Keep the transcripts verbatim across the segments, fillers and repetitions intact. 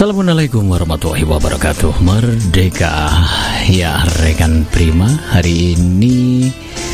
Assalamualaikum warahmatullahi wabarakatuh. Merdeka. Ya rekan Prima, hari ini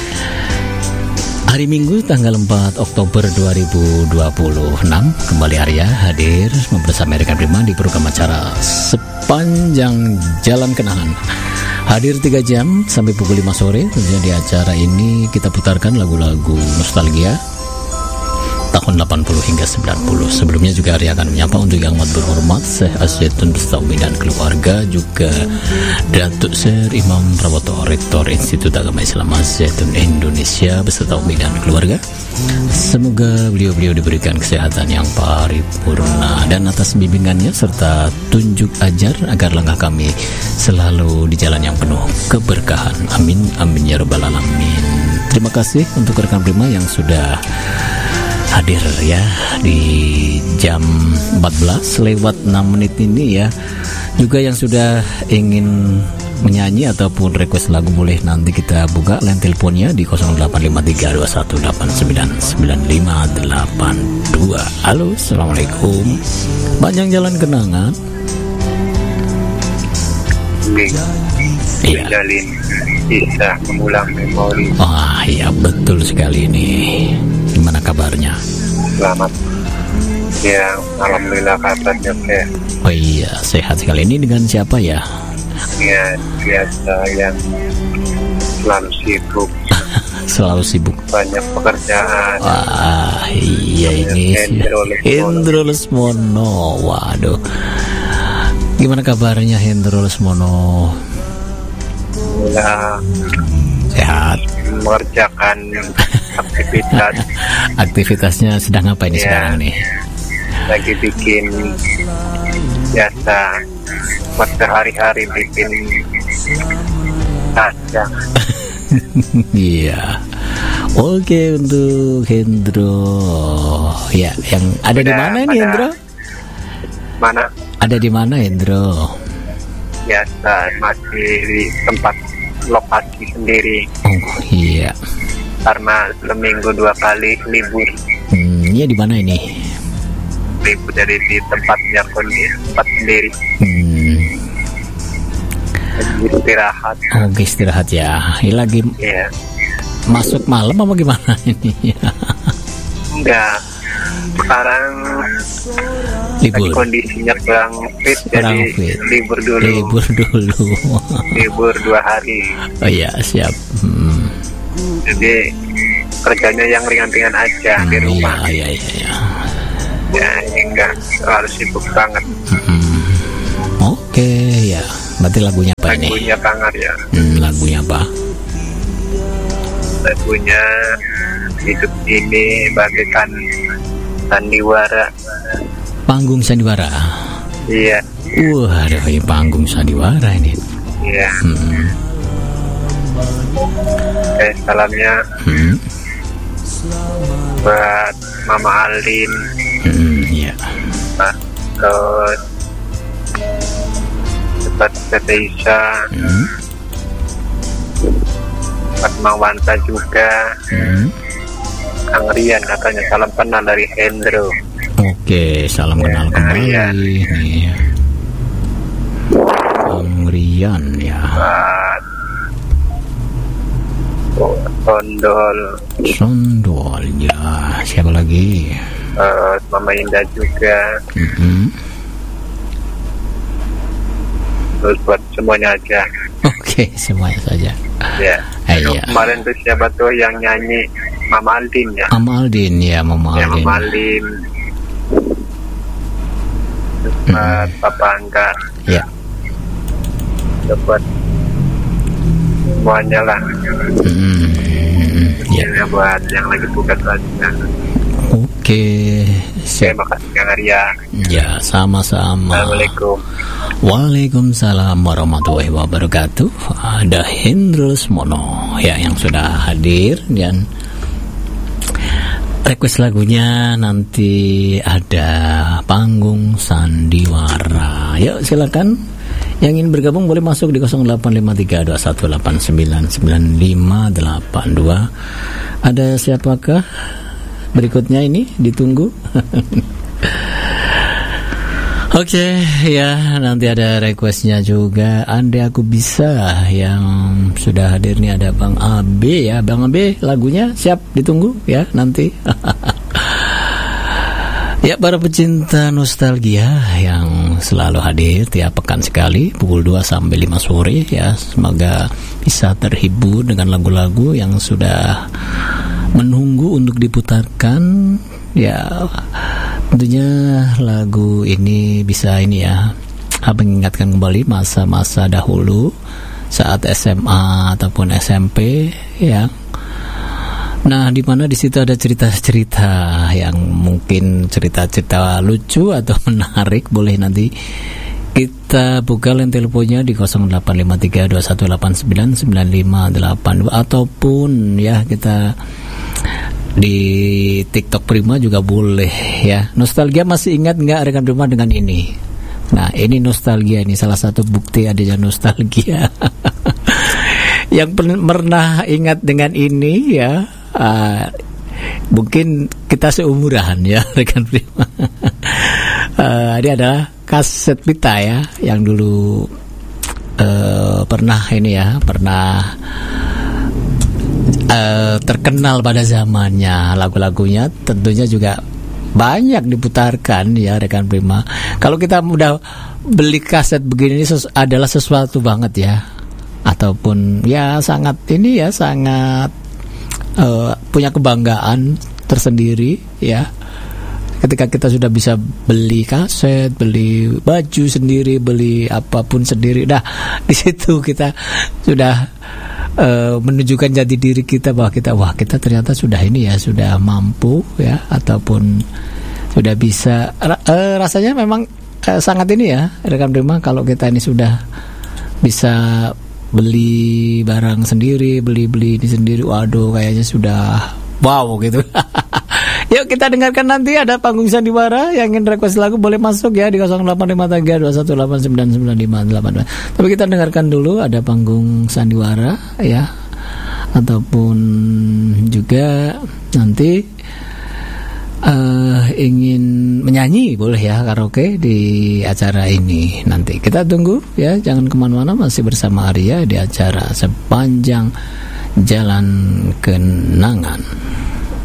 hari Minggu tanggal empat Oktober dua ribu dua puluh enam. Kembali Arya hadir bersama rekan Prima di program acara Sepanjang Jalan Kenangan. Hadir tiga jam sampai pukul lima sore. Tentunya di acara ini kita putarkan lagu-lagu nostalgia tahun delapan puluh hingga sembilan puluh. Sebelumnya juga Arya akan menyapa untuk yang amat berhormat Syekh Az-Zaitun Bustami dan keluarga, juga Datuk Sir Imam Prawoto, Rektor Institut Agama Islam Az-Zaitun Indonesia beserta Umi dan keluarga. Semoga beliau-beliau diberikan kesehatan yang paripurna dan atas bimbingannya serta tunjuk ajar agar langkah kami selalu di jalan yang penuh keberkahan. Amin amin ya rabbal alamin. Terima kasih untuk rekan Prima yang sudah hadir ya di jam empat belas lewat enam menit ini ya. Juga yang sudah ingin menyanyi ataupun request lagu boleh nanti kita buka line teleponnya di nol delapan lima tiga dua satu delapan sembilan sembilan lima delapan dua. Halo, assalamualaikum. Panjang jalan kenangan. Iya. Jalin bisa mengulang memori. Ah iya betul sekali ini. Gimana kabarnya? Selamat. Ya, alhamdulillah kabarnya sehat. Oh iya, sehat sekali. Ini dengan siapa ya? Ya, biasa yang selalu sibuk. Selalu sibuk. Banyak pekerjaan. Wah, iya ini Hendro Lesmono. Waduh. Gimana kabarnya Hendro Lesmono? Ya, sehat. Mengerjakan aktivitas. Aktivitasnya sedang apa ini ya, sekarang nih? Lagi bikin biasa buat sehari-hari bikin aja. Iya. Oke, untuk Hendro. Ya, yang ada di mana nih Hendro? Mana? Ada di mana Hendro? Biasa masih di tempat lokasi sendiri. Oh iya. Karena seminggu dua kali libur. Hmm, iya di mana ini? Libur dari di tempatnya kondisi tempat sendiri. Hmm. Istirahat. Oh, istirahat ya. Ini lagi yeah. Masuk malam apa gimana ini? Enggak. Sekarang libur. Kondisinya kurang fit, kurang jadi fit. libur dulu. Libur dulu. Libur dua hari. Oh iya, siap. Hmm. Jadi kerjanya yang ringan-ringan aja hmm, di rumah. Iya, iya, iya. Ya, enggak terlalu sibuk banget. Hmm. Oke, okay, ya. Berarti lagunya apa lagunya ini? Lagunya banget ya. Hmm, lagunya apa? Lagunya hidup ini bagaikan sandiwara. Panggung sandiwara. Iya. Waduh, ini panggung sandiwara ini. Iya. Hmm. Eh, salamnya hmm. buat Mama Aldin. Hmm, iya. Nah, terus buat Tete Isa. Hmm. Buat Mawanta juga. Hmm. Kang Rian katanya salam kenal dari Hendro. Oke, salam ya, kenal kembali nih. Kang Rian ya. Sondol. Sondol ya. Siapa lagi? Uh, Mama Indah juga. Mm-hmm. Terus buat semuanya aja. Oke, semuanya saja. Ya. Eh, iya. Kemarin tuh siapa tuh yang nyanyi? Mama Aldin ya. Mama Aldin ya, Mama Aldin. Ya, Mama Aldin. Buat hmm. Papa Angga. Ya. Buat semuanya lah. Hmm. Ya. Ya, buat yang lagi buka lagi. Oke. Terima kasih Kang Arya. Ya, sama-sama. Assalamualaikum. Waalaikumsalam warahmatullahi wabarakatuh. Ada Hendro Lesmono ya yang sudah hadir dan request lagunya nanti ada panggung sandiwara. Yuk silakan yang ingin bergabung boleh masuk di nol delapan lima tiga dua satu delapan sembilan sembilan lima delapan dua. Ada siapakah berikutnya ini ditunggu? Oke, ya nanti ada requestnya juga. Andai aku bisa yang sudah hadir nih ada Bang Abe ya. Bang Abe lagunya siap ditunggu ya nanti. Ya, para pecinta nostalgia yang selalu hadir tiap pekan sekali pukul dua sampai lima sore ya. Semoga bisa terhibur dengan lagu-lagu yang sudah menunggu untuk diputarkan ya. Tentunya lagu ini bisa ini ya mengingatkan kembali masa-masa dahulu saat S M A ataupun S M P ya. Nah, di mana di situ ada cerita-cerita yang mungkin cerita-cerita lucu atau menarik, boleh nanti kita buka line teleponnya di nol delapan lima tiga dua satu delapan sembilan sembilan lima delapan dua ataupun ya kita di TikTok Prima juga boleh ya. Nostalgia masih ingat nggak rekan Prima dengan ini? Nah, ini nostalgia, ini salah satu bukti adanya nostalgia. Yang pernah ingat dengan ini ya, uh, mungkin kita seumuran ya rekan Prima. uh, Ini adalah kaset pita ya, yang dulu uh, pernah ini ya, pernah Uh, terkenal pada zamannya. Lagu-lagunya tentunya juga banyak diputarkan ya rekan Prima. Kalau kita udah beli kaset begini ini ses- adalah sesuatu banget ya, ataupun ya sangat ini ya sangat uh, punya kebanggaan tersendiri ya. Ketika kita sudah bisa beli kaset, beli baju sendiri, beli apapun sendiri, nah di situ kita sudah Uh, menunjukkan jati diri kita bahwa kita wah kita ternyata sudah ini ya, sudah mampu ya, ataupun sudah bisa ra- uh, rasanya memang uh, sangat ini ya rekan Prima kalau kita ini sudah bisa beli barang sendiri, beli-beli ini sendiri, waduh kayaknya sudah wow gitu. Yuk kita dengarkan, nanti ada panggung sandiwara. Yang ingin request lagu boleh masuk ya di nol delapan lima tiga dua satu delapan sembilan sembilan lima delapan dua. Tapi kita dengarkan dulu ada panggung sandiwara ya, ataupun juga nanti uh, ingin menyanyi boleh ya, karaoke di acara ini. Nanti kita tunggu ya, jangan kemana-mana, masih bersama Arya di acara Sepanjang Jalan Kenangan.